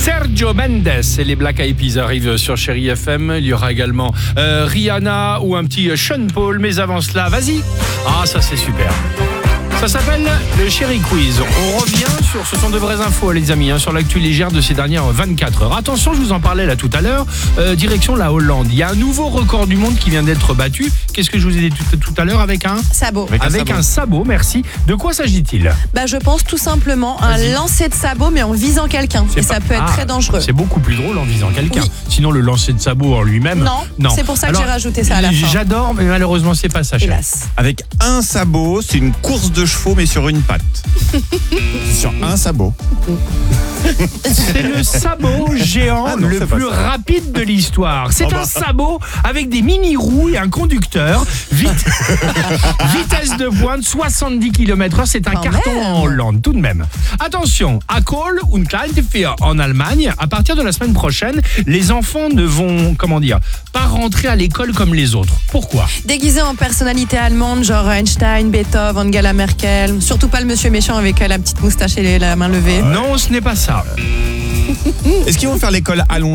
Sergio Mendes et les Black Eyed Peas arrivent sur Chérie FM. Il y aura également Rihanna ou un petit Sean Paul. Mais avant cela, vas-y. Ah, ça c'est super. Ça s'appelle le Chéri Quiz. On revient sur, ce sont de vraies infos les amis, sur l'actu légère de ces dernières 24 heures. Attention, je vous en parlais là tout à l'heure, direction la Hollande. Il y a un nouveau record du monde qui vient d'être battu. Qu'est-ce que je vous ai dit tout à l'heure avec un sabot. Avec un sabot, merci. De quoi s'agit-il ? Je pense tout simplement un lancer de sabot mais en visant quelqu'un. Et ça peut être très dangereux. C'est beaucoup plus drôle en visant quelqu'un. Oui. Sinon le lancer de sabot en lui-même. Non. C'est pour ça que j'ai rajouté ça à la fin. J'adore, mais malheureusement c'est pas ça. Hélas. Avec un sabot, c'est une course de chevaux mais sur une patte. Sur un sabot. C'est le sabot géant le plus rapide de l'histoire. C'est un sabot avec des mini-roues et un conducteur. Vitesse de pointe 70 km/h. C'est un carton en Hollande, tout de même. Attention, à Kohl und Kleintier en Allemagne, à partir de la semaine prochaine, les enfants ne vont, pas rentrer à l'école comme les autres. Pourquoi ? Déguisés en personnalité allemande, genre Einstein, Beethoven, Angela Merkel. Surtout pas le monsieur méchant avec la petite moustache et la main levée. Non, ce n'est pas ça. Est-ce qu'ils vont faire l'école allongée ?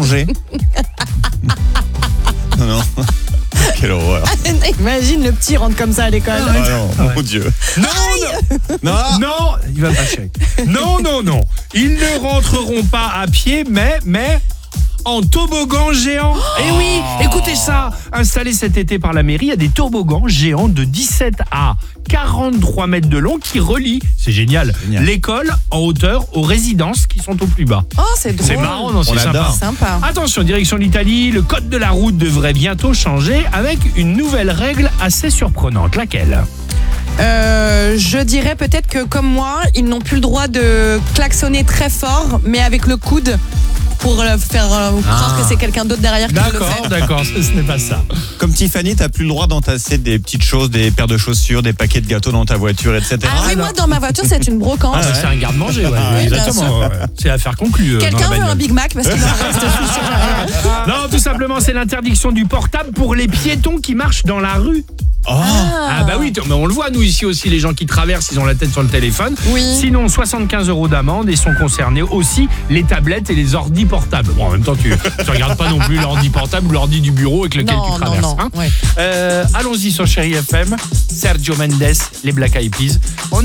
Non. Quelle horreur. Imagine le petit rentre comme ça à l'école. Non, mon Dieu. Non, il va pas chérie. Non. Ils ne rentreront pas à pied, mais en toboggan géant. Eh oui, écoutez ça. Installés cet été par la mairie, il y a des toboggans géants de 17 à 43 mètres de long qui relient, c'est génial, l'école en hauteur aux résidences qui sont au plus bas. Oh, c'est drôle. C'est marrant, non, c'est sympa. Attention, direction l'Italie, le code de la route devrait bientôt changer avec une nouvelle règle assez surprenante. Laquelle ? Je dirais peut-être que comme moi, ils n'ont plus le droit de klaxonner très fort, mais avec le coude pour faire croire que c'est quelqu'un d'autre derrière qui le fait. D'accord, ce n'est pas ça. Comme Tiffany, t'as plus le droit d'entasser des petites choses, des paires de chaussures, des paquets de gâteaux dans ta voiture, etc. Ah oui, moi dans ma voiture c'est une brocante. C'est un garde-manger, exactement. C'est l'affaire conclue. Quelqu'un veut un Big Mac parce qu'il en reste sur derrière. Non, tout simplement, c'est l'interdiction du portable pour les piétons qui marchent dans la rue. Ah bah oui, mais on le voit nous ici aussi, les gens qui traversent, ils ont la tête sur le téléphone. Oui. Sinon 75 € d'amende et sont concernés aussi les tablettes et les ordis portables. Bon, en même temps tu regardes pas non plus l'ordi portable ou l'ordi du bureau avec lequel tu traverses. Non. Allons-y sur Chérie FM, Sergio Mendes, les Black Eyed Peas.